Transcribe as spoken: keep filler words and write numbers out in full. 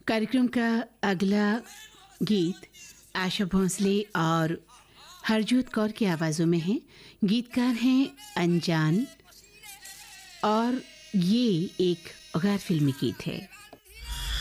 कार्यक्रम का अगला गीत आशा भोंसले और हरजोत कौर की आवाज़ों में है। गीतकार हैं अनजान और ये एक गैर फिल्मी गीत है।